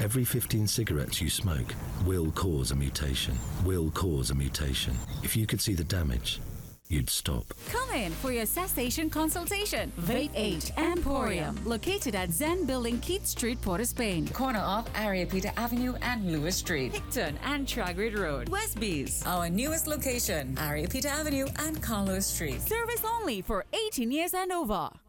Every 15 cigarettes you smoke will cause a mutation. Will cause a mutation. If you could see the damage, you'd stop. Come in for your cessation consultation. Vape 8 Emporium, located at Zen Building, Keith Street, Port of Spain. Corner of Ariapita Avenue and Lewis Street. Hickton and Tragrid Road, Westbees. Our newest location, Ariapita Avenue and Carlos Street. Service only for 18 years and over.